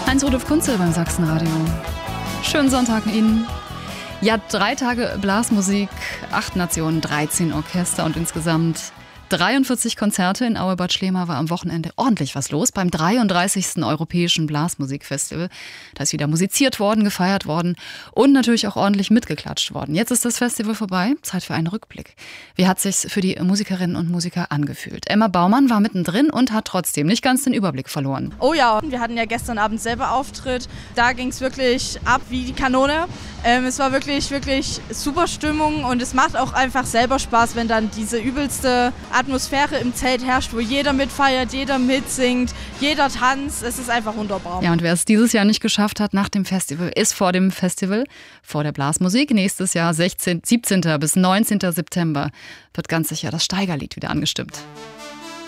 Heinz-Rudolf Kunze beim Sachsenradio. Schönen Sonntag Ihnen. Ja, 3 Tage Blasmusik, 8 Nationen, 13 Orchester und insgesamt 43 Konzerte. In Aue-Bad Schlema war am Wochenende ordentlich was los beim 33. Europäischen Blasmusikfestival. Da ist wieder musiziert worden, gefeiert worden und natürlich auch ordentlich mitgeklatscht worden. Jetzt ist das Festival vorbei, Zeit für einen Rückblick. Wie hat sich's für die Musikerinnen und Musiker angefühlt? Emma Baumann war mittendrin und hat trotzdem nicht ganz den Überblick verloren. Oh ja, wir hatten ja gestern Abend selber Auftritt. Da ging es wirklich ab wie die Kanone. Es war wirklich, wirklich super Stimmung und es macht auch einfach selber Spaß, wenn dann diese übelste Atmosphäre im Zelt herrscht, wo jeder mitfeiert, jeder mitsingt, jeder tanzt. Es ist einfach wunderbar. Ja, und wer es dieses Jahr nicht geschafft hat nach dem Festival, ist vor dem Festival, vor der Blasmusik. Nächstes Jahr 17. bis 19. September wird ganz sicher das Steigerlied wieder angestimmt.